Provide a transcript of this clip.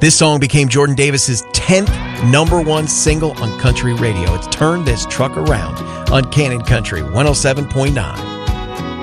This song became Jordan Davis's 10th number one single on country radio. It's Turn This Truck Around on Cannon Country 107.9.